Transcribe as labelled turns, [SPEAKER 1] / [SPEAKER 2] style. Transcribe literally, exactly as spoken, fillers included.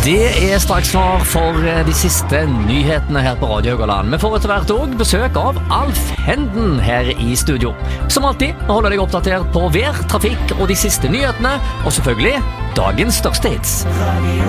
[SPEAKER 1] Det er straks klar for de siste nyhetene her på Radio Haugaland. Vi får etter hvert også besøk av Alf Henden her i studio. Som alltid holder deg oppdatert på vær, trafikk og de siste nyhetene, og selvfølgelig dagens største hits. Radio